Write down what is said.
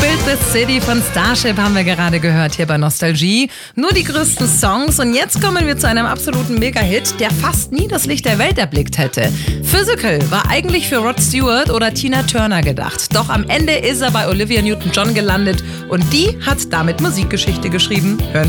Build the City von Starship haben wir gerade gehört hier bei Nostalgie. Nur die größten Songs und jetzt kommen wir zu einem absoluten Mega-Hit, der fast nie das Licht der Welt erblickt hätte. Physical war eigentlich für Rod Stewart oder Tina Turner gedacht. Doch am Ende ist er bei Olivia Newton-John gelandet und die hat damit Musikgeschichte geschrieben. Hören wir